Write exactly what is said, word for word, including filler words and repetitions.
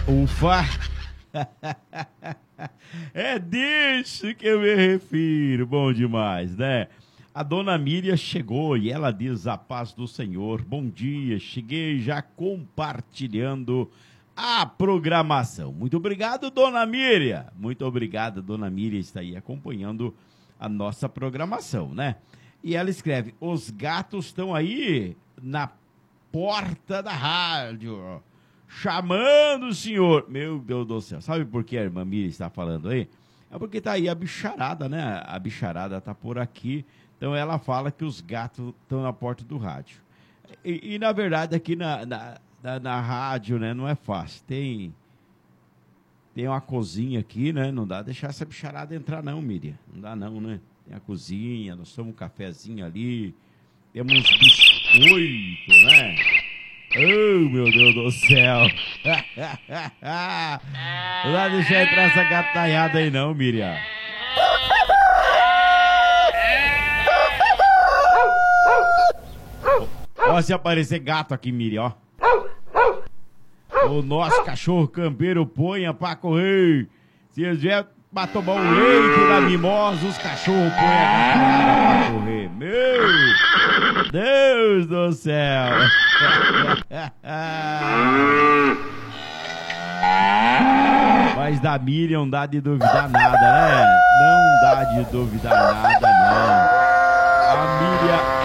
Ufa! É disso que eu me refiro. Bom demais, né? A dona Miriam chegou e ela diz: a paz do Senhor. Bom dia, cheguei já compartilhando a programação. Muito obrigado, dona Miriam. Muito obrigado, dona Miriam, está aí acompanhando a nossa programação, né? E ela escreve: os gatos estão aí na porta da rádio, chamando o senhor. Meu Deus do céu. Sabe por que a irmã Miriam está falando aí? É porque tá aí a bicharada, né? A bicharada tá por aqui. Então ela fala que os gatos estão na porta do rádio. E, e na verdade aqui na, na, na, na rádio, né, não é fácil. Tem, tem uma cozinha aqui, né? Não dá deixar essa bicharada entrar não, Miriam. Não dá não, né? Tem a cozinha, nós tomamos um cafezinho ali. Temos biscoito, né? Oh, meu Deus do céu. Não dá deixar entrar essa gatanhada aí não, Miriam. Ó, se aparecer gato aqui, Miriam, ó. O nosso cachorro campeiro ponha pra correr. Se eles vier pra tomar um leite da mimosa, os cachorros põem a gatanhada pra correr. Meu Deus do céu. Mas da Miriam não dá de duvidar nada, né? Não dá de duvidar nada, não. A Miriam